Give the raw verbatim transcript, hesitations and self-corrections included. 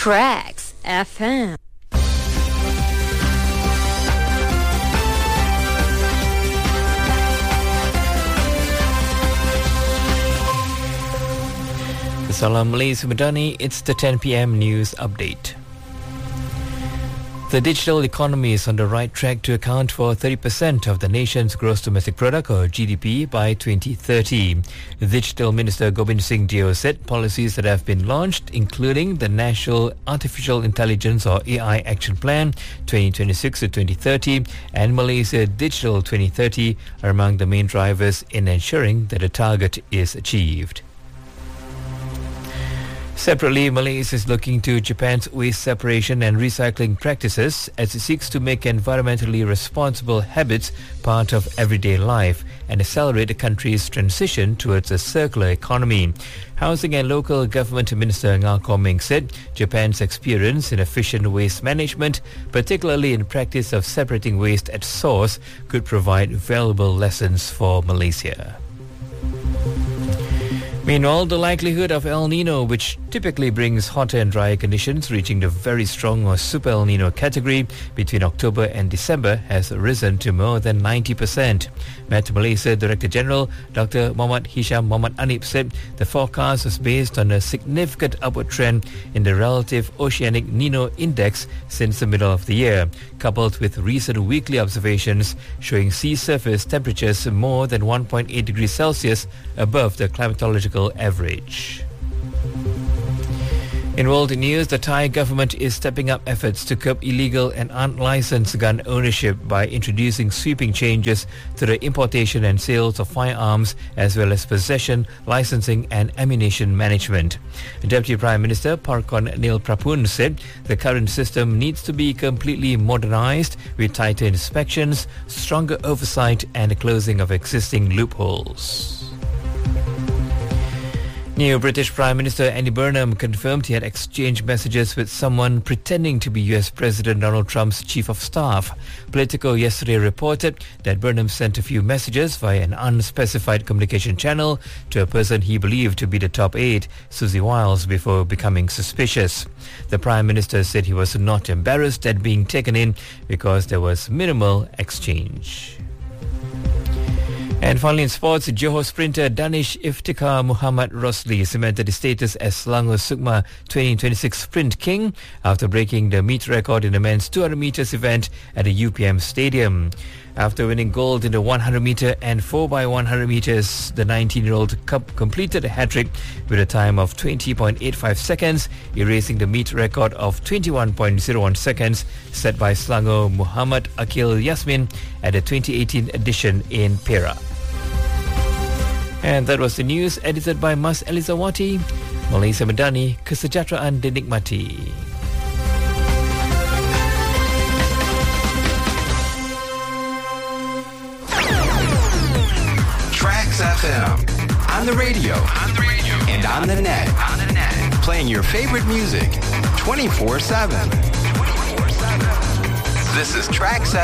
Tracks F M. Salam Malaysia Madani, it's the ten p.m. news update. The digital economy is on the right track to account for thirty percent of the nation's gross domestic product or G D P by twenty thirty. The Digital Minister Gobind Singh Deo said policies that have been launched, including the National Artificial Intelligence or A I Action Plan twenty twenty-six to twenty thirty and Malaysia Digital twenty thirty, are among the main drivers in ensuring that the target is achieved. Separately, Malaysia is looking to Japan's waste separation and recycling practices as it seeks to make environmentally responsible habits part of everyday life and accelerate the country's transition towards a circular economy. Housing and Local Government Minister Ngah Kon Meng said Japan's experience in efficient waste management, particularly in practice of separating waste at source, could provide valuable lessons for Malaysia. Meanwhile, the likelihood of El Nino, which typically brings hotter and drier conditions reaching the very strong or super El Nino category between October and December, has risen to more than ninety percent. Met Malaysia Director General Doctor Muhammad Hisham Muhammad Anip said the forecast was based on a significant upward trend in the relative oceanic Nino index since the middle of the year, coupled with recent weekly observations showing sea surface temperatures more than one point eight degrees Celsius above the climatological average. In world news, the Thai government is stepping up efforts to curb illegal and unlicensed gun ownership by introducing sweeping changes to the importation and sales of firearms, as well as possession, licensing and ammunition management. Deputy Prime Minister Parkon Neil Prapun said the current system needs to be completely modernized with tighter inspections, stronger oversight and closing of existing loopholes. New British Prime Minister Andy Burnham confirmed he had exchanged messages with someone pretending to be U S President Donald Trump's Chief of Staff. Politico yesterday reported that Burnham sent a few messages via an unspecified communication channel to a person he believed to be the top aide, Susie Wiles, before becoming suspicious. The Prime Minister said he was not embarrassed at being taken in because there was minimal exchange. And finally in sports, Johor sprinter Danish Iftikhar Muhammad Rosli cemented his status as Selangor Sukma twenty twenty-six Sprint King after breaking the meet record in the men's two hundred metres event at the U P M Stadium. After winning gold in the one hundred metre and four by one hundred metres, the nineteen-year-old completed a hat-trick with a time of twenty point eight five seconds, erasing the meet record of twenty-one point zero one seconds set by Selangor Muhammad Akil Yasmin at the twenty eighteen edition in Perak. And that was the news edited by Mas Elizawati. Malaysia Madani, kesejahteraan dinikmati. Tracks F M. On the radio. On the radio. And on the net. On the net. Playing your favorite music twenty-four seven. This is Tracks F M.